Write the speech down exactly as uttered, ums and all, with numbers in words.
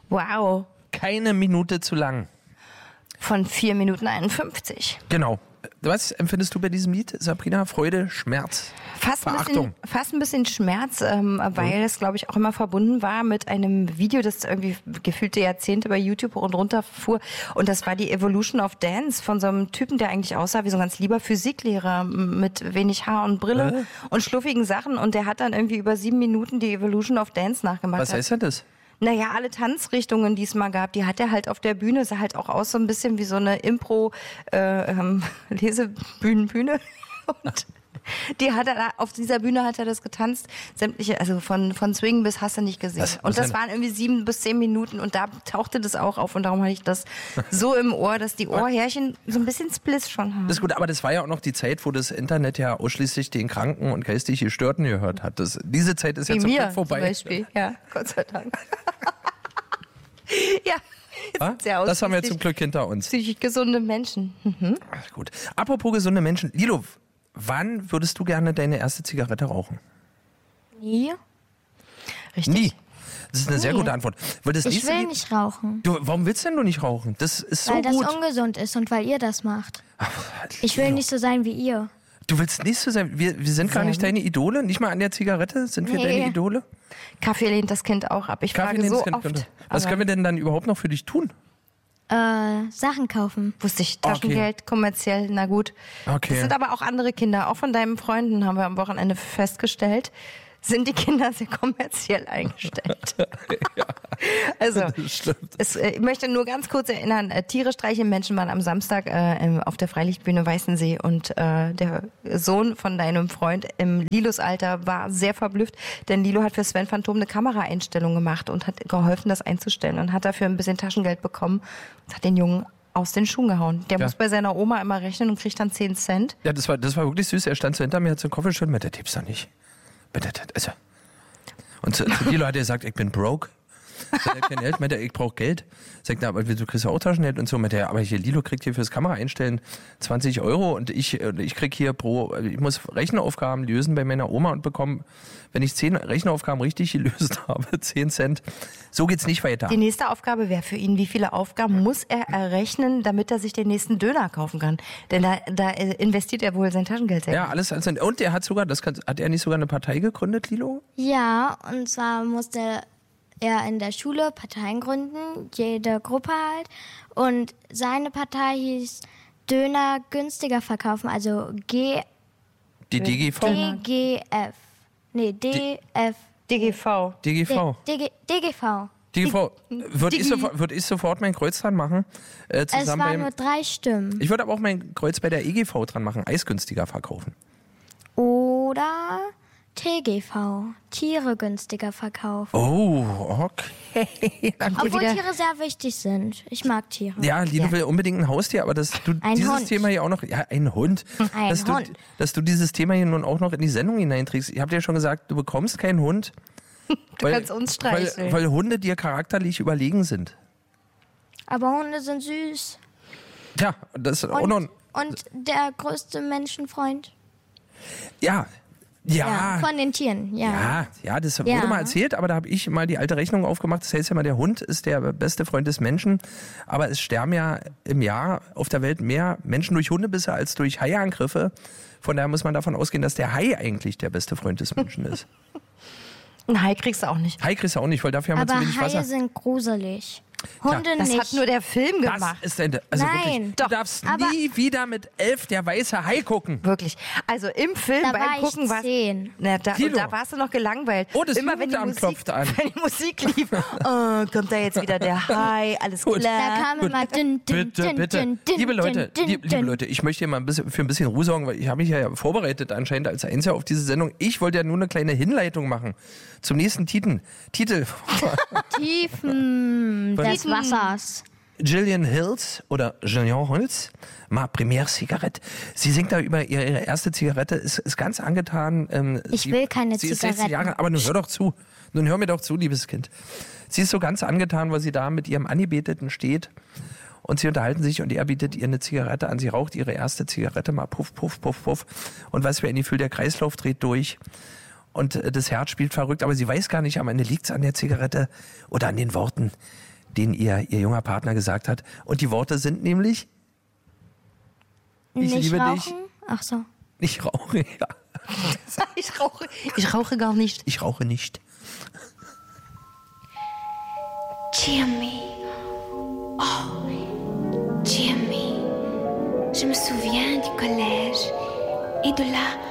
Wow. Keine Minute zu lang. Von vier Minuten einundfünfzig. Genau. Was empfindest du bei diesem Lied, Sabrina? Freude, Schmerz, Fast ein Verachtung? bisschen, fast ein bisschen Schmerz, ähm, weil es, glaube ich, auch immer verbunden war mit einem Video, das irgendwie gefühlte Jahrzehnte bei YouTube und runter fuhr. Und das war die Evolution of Dance von so einem Typen, der eigentlich aussah wie so ein ganz lieber Physiklehrer mit wenig Haar und Brille Äh? und schluffigen Sachen. Und der hat dann irgendwie über sieben Minuten die Evolution of Dance nachgemacht. Was heißt denn das? Naja, alle Tanzrichtungen, die es mal gab, die hat er halt auf der Bühne, sah halt auch aus so ein bisschen wie so eine Impro-Lesebühnenbühne. Und die hat er, auf dieser Bühne hat er das getanzt, sämtliche, also von, von Swing bis hast du nicht gesehen. Was- was und das denn? waren irgendwie sieben bis zehn Minuten und da tauchte das auch auf und darum hatte ich das so im Ohr, dass die Ohrhärchen so ein bisschen Spliss schon haben. Das ist gut, aber das war ja auch noch die Zeit, wo das Internet ja ausschließlich den Kranken und geistig Gestörten gehört hat. Das, diese Zeit ist ja Wie zum mir Glück vorbei. zum Beispiel, ja, Gott sei Dank. ja, Ja? sehr Das haben wir zum ausschließlich Glück hinter uns. psychisch gesunde Menschen. Mhm. Ach, gut. Apropos gesunde Menschen. Lilo, wann würdest du gerne deine erste Zigarette rauchen? Nie. Richtig. Nie. Das ist eine sehr Nee. gute Antwort. Weil das Ich nächste will Lied- nicht rauchen, Du, warum willst denn du nicht rauchen? Das ist so weil das gut. ungesund ist und weil ihr das macht. Ich will nicht so sein wie ihr. Du willst nicht so sein. Wir, wir sind gar Sehr nicht gut. deine Idole. Nicht mal an der Zigarette sind wir Nee. deine Idole. Kaffee lehnt das Kind auch ab. Ich Kaffee frage lehnt so das Kind oft. runter. Was aber können wir denn dann überhaupt noch für dich tun? Äh, Sachen kaufen. Wusste ich, Taschengeld, kommerziell, na gut. Okay. Das sind aber auch andere Kinder. Auch von deinen Freunden haben wir am Wochenende festgestellt, sind die Kinder sehr kommerziell eingestellt. Also, Das stimmt. es, äh, ich möchte nur ganz kurz erinnern, äh, Tiere streicheln Menschen waren am Samstag äh, im- auf der Freilichtbühne Weißensee und äh, der Sohn von deinem Freund im Lilos Alter war sehr verblüfft, denn Lilo hat für Sven Phantom eine Kameraeinstellung gemacht und hat geholfen, das einzustellen und hat dafür ein bisschen Taschengeld bekommen und hat den Jungen aus den Schuhen gehauen. Der Ja. muss bei seiner Oma immer rechnen und kriegt dann zehn Cent. Ja, das war, das war wirklich süß. Er stand so hinter mir, hat so einen Koffer geschüttelt, mit der Tipps doch nicht. Bitte, also. Und zu, zu Lilo hat er gesagt, ich bin broke. Sagt er, kein Geld, meint er, ich brauche Geld. Sagt er, aber du kriegst ja auch Taschengeld und so. Meint er, aber hier, Lilo kriegt hier fürs Kamera einstellen zwanzig Euro und ich, äh, ich krieg hier pro, ich muss Rechenaufgaben lösen bei meiner Oma und bekomme, wenn ich zehn Rechenaufgaben richtig gelöst habe, zehn Cent. So geht's nicht weiter. Die nächste Aufgabe wäre für ihn, wie viele Aufgaben muss er errechnen, damit er sich den nächsten Döner kaufen kann? Denn da, da äh, investiert er wohl sein Taschengeld. Ja, alles einzeln. Und er hat sogar, das kann, hat er nicht sogar eine Partei gegründet, Lilo? Ja, und zwar musste er in der Schule Parteien gründen, jede Gruppe halt. Und seine Partei hieß Döner günstiger verkaufen, also G Die D G V? D G F. Nee, D F. D G V. D G V. D G D G V. D G V. Würde ich, sofort- würd ich sofort mein Kreuz dran machen. Äh, Es zusammen waren beim, nur drei Stimmen. ich würde aber auch mein Kreuz bei der E G V dran machen, Eis günstiger verkaufen. Oder T G V. Tiere günstiger verkaufen. Oh, okay. Obwohl wieder- Tiere sehr wichtig sind. Ich mag Tiere. Ja, Lilo will unbedingt ein Haustier, aber dass du Ein dieses Hund. Thema hier auch noch, ja, ein Hund, Ein dass, Hund. Du, dass du dieses Thema hier nun auch noch in die Sendung hineinträgst. Ich habe dir ja schon gesagt, du bekommst keinen Hund. Du kannst uns streicheln. Weil, weil Hunde dir charakterlich überlegen sind. Aber Hunde sind süß. Tja, das ist auch noch, Und, und der größte Menschenfreund. ja, ja, Ja, von den Tieren, ja. Ja, ja, das Ja. wurde mal erzählt, aber da habe ich mal die alte Rechnung aufgemacht. Das heißt ja mal, der Hund ist der beste Freund des Menschen. Aber es sterben ja im Jahr auf der Welt mehr Menschen durch Hundebisse als durch Haiangriffe. Von daher muss man davon ausgehen, dass der Hai eigentlich der beste Freund des Menschen ist. Ein Hai kriegst du auch nicht. Hai kriegst du auch nicht, weil dafür haben wir Aber zu wenig Haie Wasser. sind gruselig. Hunde Das nicht. hat nur der Film Das gemacht. ist ein, also Nein. wirklich, Doch. du darfst Aber- nie wieder mit elf der weiße Hai gucken. Wirklich. Also im Film Da beim war ich Gucken war zehn. Na, da, Kilo. und da warst du noch gelangweilt. Oh, das Immer wenn die, Jugendamt Musik, klopft an. wenn die Musik lief, oh, kommt da jetzt wieder der Hai, alles Gut. Da klar. kam immer dünn, dünn, Bitte, dünn, bitte. dünn, dünn, Liebe Leute, dünn, lieb, liebe dünn. Leute, ich möchte hier mal ein bisschen, für ein bisschen Ruhe sorgen, weil ich habe mich ja vorbereitet anscheinend als Einziger auf diese Sendung. Ich wollte ja nur eine kleine Hinleitung machen zum nächsten Titel. Titel. Tiefen des Wassers. Gillian Hills oder Gillian Hills, ma première Zigarette. Sie singt da über ihre, ihre erste Zigarette, ist, ist ganz angetan. Ähm, Ich sie, will keine sie ist sechzig Zigaretten. Jahre, aber nun hör doch zu. Nun hör mir doch zu, liebes Kind. Sie ist so ganz angetan, weil sie da mit ihrem Angebeteten steht und sie unterhalten sich und er bietet ihr eine Zigarette an. Sie raucht ihre erste Zigarette mal puff, puff, puff, puff. Und was für ein Gefühl, der Kreislauf dreht durch. Und äh, das Herz spielt verrückt, aber sie weiß gar nicht, am Ende liegt es an der Zigarette oder an den Worten. den ihr, ihr junger Partner gesagt hat. Und die Worte sind nämlich: Ich Nicht liebe rauchen? dich. Ach so. Ich rauche, ja. Ich rauche, ich rauche gar nicht. Ich rauche nicht. Jimmy. Oh, Jimmy. Je me souviens du collège et de là